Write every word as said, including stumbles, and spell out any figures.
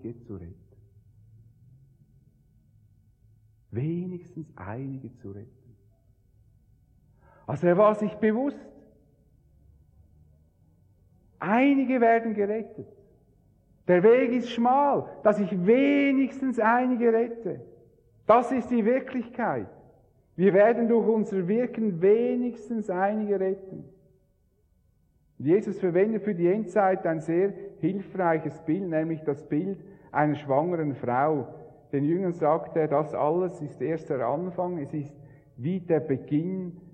einige zu retten. Wenigstens einige zu retten. Also er war sich bewusst, einige werden gerettet. Der Weg ist schmal, dass ich wenigstens einige rette. Das ist die Wirklichkeit. Wir werden durch unser Wirken wenigstens einige retten. Jesus verwendet für die Endzeit ein sehr hilfreiches Bild, nämlich das Bild einer schwangeren Frau. Den Jüngern sagt er, das alles ist erst der Anfang, es ist wie der Beginn